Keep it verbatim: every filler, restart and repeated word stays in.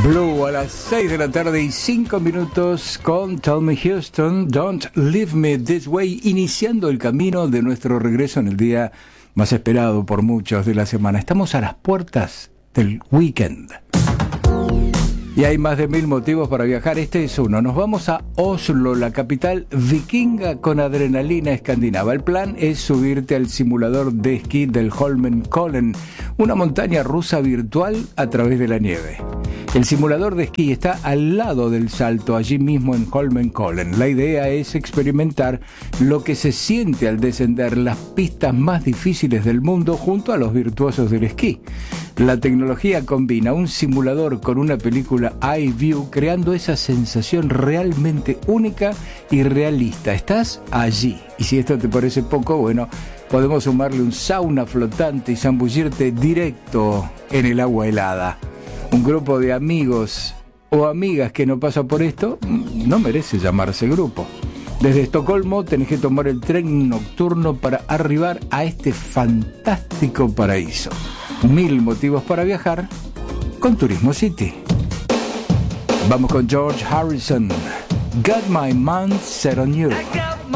Blue a las seis de la tarde y cinco minutos con Tell Me Houston, Don't Leave Me This Way, iniciando el camino de nuestro regreso en el día más esperado por muchos de la semana. Estamos a las puertas del weekend. Y hay más de mil motivos para viajar, este es uno. Nos vamos a Oslo, la capital vikinga con adrenalina escandinava. El plan es subirte al simulador de esquí del Holmenkollen, una montaña rusa virtual a través de la nieve. El simulador de esquí está al lado del salto, allí mismo en Holmenkollen. La idea es experimentar lo que se siente al descender las pistas más difíciles del mundo junto a los virtuosos del esquí. La tecnología combina un simulador con una película iView, creando esa sensación realmente única y realista. Estás allí. Y si esto te parece poco, bueno, podemos sumarle un sauna flotante y zambullirte directo en el agua helada. Un grupo de amigos o amigas que no pasa por esto no merece llamarse grupo. Desde Estocolmo tenés que tomar el tren nocturno para arribar a este fantástico paraíso. Mil motivos para viajar con Turismo City. Vamos con George Harrison. Got my mind set on you.